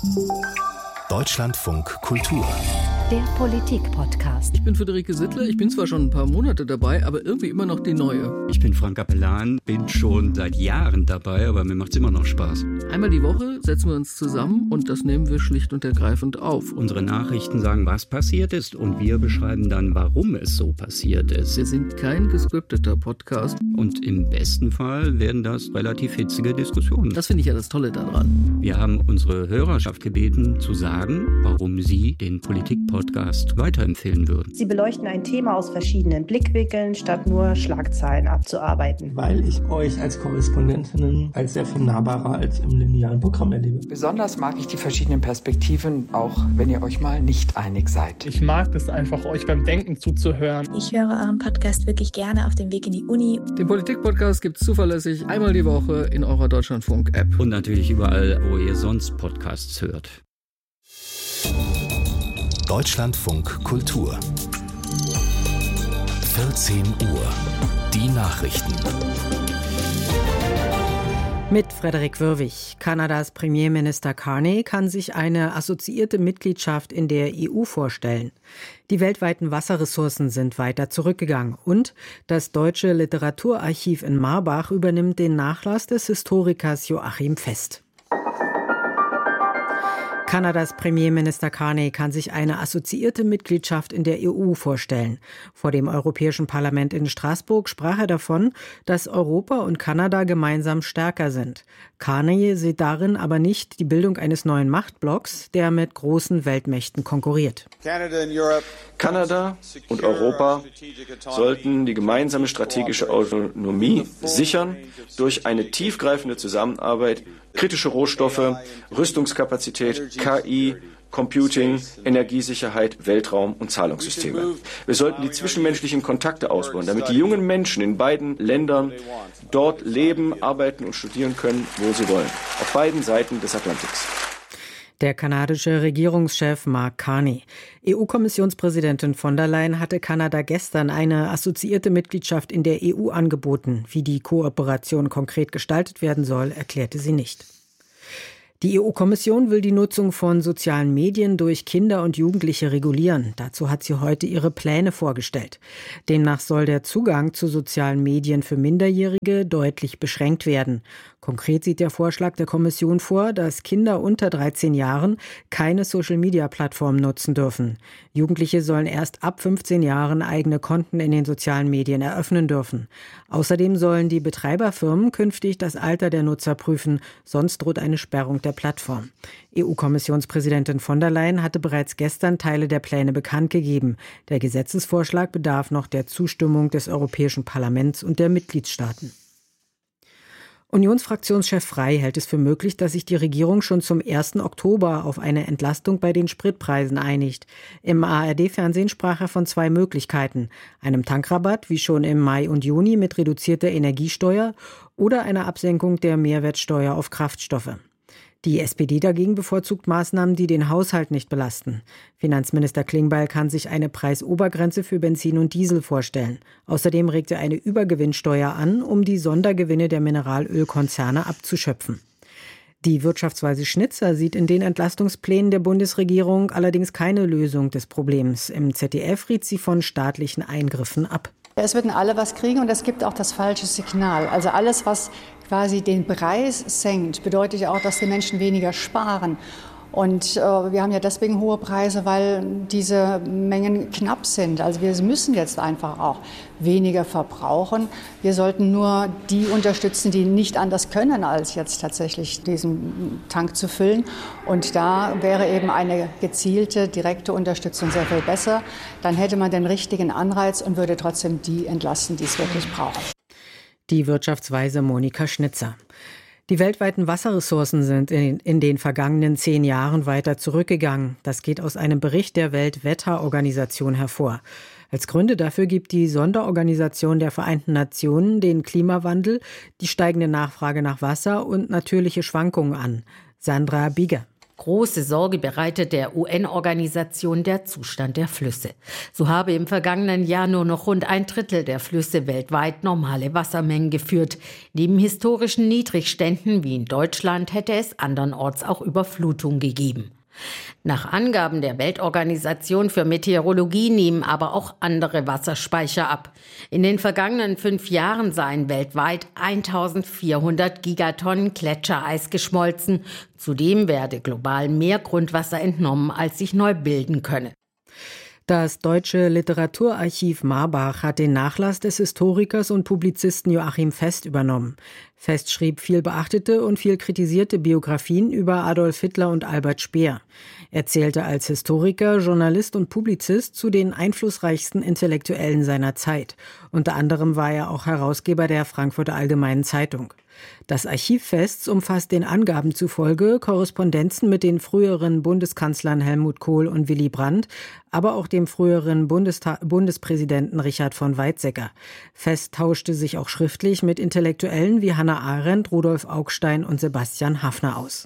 Deutschlandfunk Kultur. Der Politik-Podcast. Ich bin Friederike Sittler, ich bin zwar schon ein paar Monate dabei, aber irgendwie immer noch die Neue. Ich bin Frank Capellan, bin schon seit Jahren dabei, aber mir macht es immer noch Spaß. Einmal die Woche setzen wir uns zusammen und das nehmen wir schlicht und ergreifend auf. Unsere Nachrichten sagen, was passiert ist und wir beschreiben dann, warum es so passiert ist. Wir sind kein gescripteter Podcast. Und im besten Fall werden das relativ hitzige Diskussionen. Das finde ich ja das Tolle daran. Wir haben unsere Hörerschaft gebeten, zu sagen, warum sie den Politik-Podcast weiterempfehlen würden. Sie beleuchten ein Thema aus verschiedenen Blickwinkeln, statt nur Schlagzeilen abzuarbeiten. Weil ich euch als Korrespondentinnen als sehr viel nahbarer als im linearen Programm erlebe. Besonders mag ich die verschiedenen Perspektiven, auch wenn ihr euch mal nicht einig seid. Ich mag es einfach, euch beim Denken zuzuhören. Ich höre euren Podcast wirklich gerne auf dem Weg in die Uni. Den Politik-Podcast gibt es zuverlässig einmal die Woche in eurer Deutschlandfunk-App. Und natürlich überall, wo ihr sonst Podcasts hört. Deutschlandfunk Kultur. 14 Uhr. Die Nachrichten. Mit Frederik Wirwig. Kanadas Premierminister Carney kann sich eine assoziierte Mitgliedschaft in der EU vorstellen. Die weltweiten Wasserressourcen sind weiter zurückgegangen und das Deutsche Literaturarchiv in Marbach übernimmt den Nachlass des Historikers Joachim Fest. Kanadas Premierminister Carney kann sich eine assoziierte Mitgliedschaft in der EU vorstellen. Vor dem Europäischen Parlament in Straßburg sprach er davon, dass Europa und Kanada gemeinsam stärker sind. Carney sieht darin aber nicht die Bildung eines neuen Machtblocks, der mit großen Weltmächten konkurriert. Kanada und Europa sollten die gemeinsame strategische Autonomie sichern durch eine tiefgreifende Zusammenarbeit, kritische Rohstoffe, Rüstungskapazität, KI, Computing, Energiesicherheit, Weltraum und Zahlungssysteme. Wir sollten die zwischenmenschlichen Kontakte ausbauen, damit die jungen Menschen in beiden Ländern dort leben, arbeiten und studieren können, wo sie wollen. Auf beiden Seiten des Atlantiks. Der kanadische Regierungschef Mark Carney. EU-Kommissionspräsidentin von der Leyen hatte Kanada gestern eine assoziierte Mitgliedschaft in der EU angeboten. Wie die Kooperation konkret gestaltet werden soll, erklärte sie nicht. Die EU-Kommission will die Nutzung von sozialen Medien durch Kinder und Jugendliche regulieren. Dazu hat sie heute ihre Pläne vorgestellt. Demnach soll der Zugang zu sozialen Medien für Minderjährige deutlich beschränkt werden. Konkret sieht der Vorschlag der Kommission vor, dass Kinder unter 13 Jahren keine Social-Media-Plattform nutzen dürfen. Jugendliche sollen erst ab 15 Jahren eigene Konten in den sozialen Medien eröffnen dürfen. Außerdem sollen die Betreiberfirmen künftig das Alter der Nutzer prüfen, sonst droht eine Sperrung der Plattform. EU-Kommissionspräsidentin von der Leyen hatte bereits gestern Teile der Pläne bekannt gegeben. Der Gesetzesvorschlag bedarf noch der Zustimmung des Europäischen Parlaments und der Mitgliedstaaten. Unionsfraktionschef Frey hält es für möglich, dass sich die Regierung schon zum 1. Oktober auf eine Entlastung bei den Spritpreisen einigt. Im ARD-Fernsehen sprach er von 2 Möglichkeiten: einem Tankrabatt, wie schon im Mai und Juni mit reduzierter Energiesteuer, oder einer Absenkung der Mehrwertsteuer auf Kraftstoffe. Die SPD dagegen bevorzugt Maßnahmen, die den Haushalt nicht belasten. Finanzminister Klingbeil kann sich eine Preisobergrenze für Benzin und Diesel vorstellen. Außerdem regt er eine Übergewinnsteuer an, um die Sondergewinne der Mineralölkonzerne abzuschöpfen. Die Wirtschaftsweise Schnitzer sieht in den Entlastungsplänen der Bundesregierung allerdings keine Lösung des Problems. Im ZDF riet sie von staatlichen Eingriffen ab. Es würden alle was kriegen und es gibt auch das falsche Signal. Also alles, was quasi den Preis senkt, bedeutet ja auch, dass die Menschen weniger sparen. Und wir haben ja deswegen hohe Preise, weil diese Mengen knapp sind. Also wir müssen jetzt einfach auch weniger verbrauchen. Wir sollten nur die unterstützen, die nicht anders können, als jetzt tatsächlich diesen Tank zu füllen. Und da wäre eben eine gezielte, direkte Unterstützung sehr viel besser. Dann hätte man den richtigen Anreiz und würde trotzdem die entlasten, die es wirklich brauchen. Die Wirtschaftsweise Monika Schnitzer. Die weltweiten Wasserressourcen sind in den vergangenen 10 Jahren weiter zurückgegangen. Das geht aus einem Bericht der Weltwetterorganisation hervor. Als Gründe dafür gibt die Sonderorganisation der Vereinten Nationen den Klimawandel, die steigende Nachfrage nach Wasser und natürliche Schwankungen an. Sandra Bieger. Große Sorge bereitet der UN-Organisation der Zustand der Flüsse. So habe im vergangenen Jahr nur noch rund 1/3 der Flüsse weltweit normale Wassermengen geführt. Neben historischen Niedrigständen wie in Deutschland hätte es andernorts auch Überflutung gegeben. Nach Angaben der Weltorganisation für Meteorologie nehmen aber auch andere Wasserspeicher ab. In den vergangenen 5 Jahren seien weltweit 1400 Gigatonnen Gletschereis geschmolzen. Zudem werde global mehr Grundwasser entnommen, als sich neu bilden könne. Das Deutsche Literaturarchiv Marbach hat den Nachlass des Historikers und Publizisten Joachim Fest übernommen. Fest schrieb viel beachtete und viel kritisierte Biografien über Adolf Hitler und Albert Speer. Er zählte als Historiker, Journalist und Publizist zu den einflussreichsten Intellektuellen seiner Zeit. Unter anderem war er auch Herausgeber der Frankfurter Allgemeinen Zeitung. Das Archiv Fests umfasst den Angaben zufolge Korrespondenzen mit den früheren Bundeskanzlern Helmut Kohl und Willy Brandt, aber auch dem früheren Bundespräsidenten Richard von Weizsäcker. Fest tauschte sich auch schriftlich mit Intellektuellen wie Hannah Arendt, Rudolf Augstein und Sebastian Haffner aus.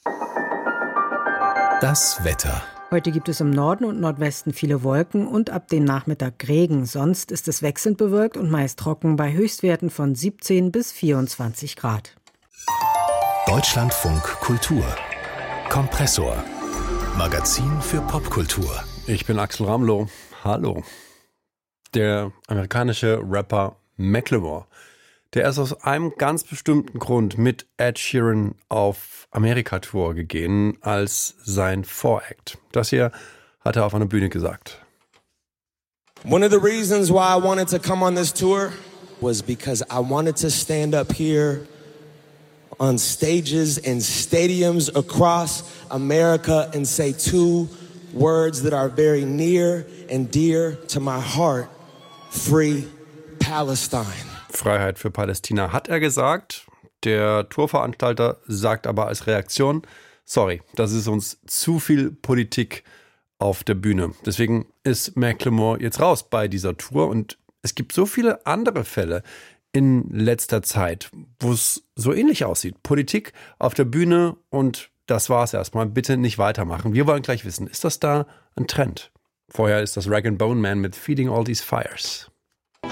Das Wetter. Heute gibt es im Norden und Nordwesten viele Wolken und ab dem Nachmittag Regen. Sonst ist es wechselnd bewölkt und meist trocken bei Höchstwerten von 17 bis 24 Grad. Deutschlandfunk Kultur. Kompressor. Magazin für Popkultur. Ich bin Axel Ramlow. Hallo. Der amerikanische Rapper Macklemore, der ist aus einem ganz bestimmten Grund mit Ed Sheeran auf Amerika-Tour gegangen als sein Voract. Das hier hat er auf einer Bühne gesagt. One of the reasons why I wanted to come on this tour was because I wanted to stand up here on stages and stadiums across America and say 2 words that are very near and dear to my heart. Free Palestine. Freiheit für Palästina hat er gesagt. Der Tourveranstalter sagt aber als Reaktion, sorry, das ist uns zu viel Politik auf der Bühne. Deswegen ist Macklemore jetzt raus bei dieser Tour und es gibt so viele andere Fälle in letzter Zeit, wo es so ähnlich aussieht. Politik auf der Bühne und das war's erstmal. Bitte nicht weitermachen. Wir wollen gleich wissen, ist das da ein Trend? Vorher ist das Rag & Bone Man mit Feeding All These Fires.